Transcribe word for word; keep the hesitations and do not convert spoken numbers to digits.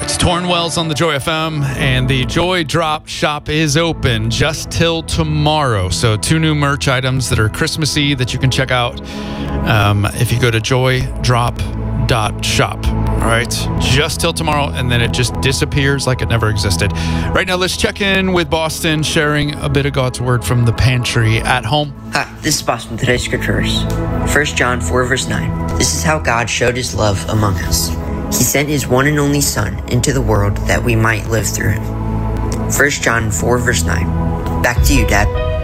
It's Tornwell's on the Joy F M, and the Joy Drop shop is open just till tomorrow. So two new merch items that are Christmassy that you can check out um, if you go to joy drop dot shop. All right, just till tomorrow, and then it just disappears like it never existed. Right now, let's check in with Boston, sharing a bit of God's word from the pantry at home. Hi, this is Boston. Today's scripture verse, First John four, verse nine. This is how God showed his love among us. He sent his one and only Son into the world that we might live through him. First John four, verse nine. Back to you, Dad.